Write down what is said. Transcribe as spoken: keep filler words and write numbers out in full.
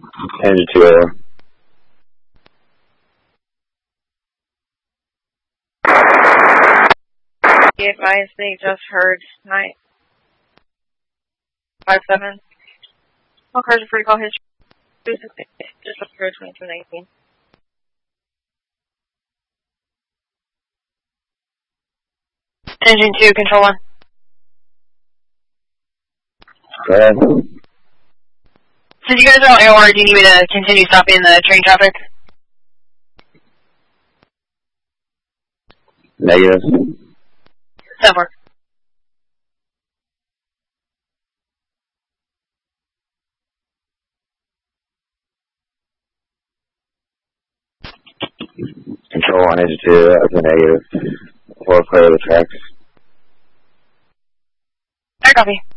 Engine two oh. Be advised they just heard nine five seven. All cars are free to call history. Just up here twenty-two nineteen. Engine two, control one. Go ahead. Since you guys are on A O R, do you need me to continue stopping the train traffic? Negative. ten four. Control one, engine two, that was a negative. Four clear of the tracks. I copy.